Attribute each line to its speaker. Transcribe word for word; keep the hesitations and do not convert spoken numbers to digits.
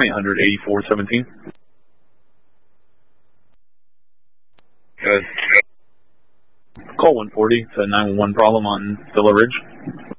Speaker 1: twenty hundred eighty-four seventeen.
Speaker 2: Good.
Speaker 1: Call one forty. It's a nine one one problem on Villa Ridge.